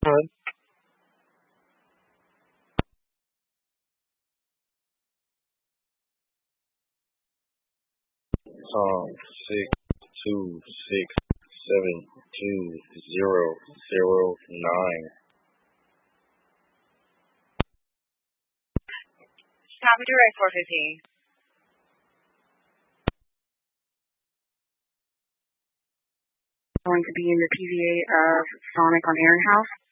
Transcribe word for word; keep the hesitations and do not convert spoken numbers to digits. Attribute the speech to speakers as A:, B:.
A: Good. Um, six two six seven two zero zero nine.
B: Copy direct four fifteen.
C: Going to be in the T V A of Sonic on Aaron House.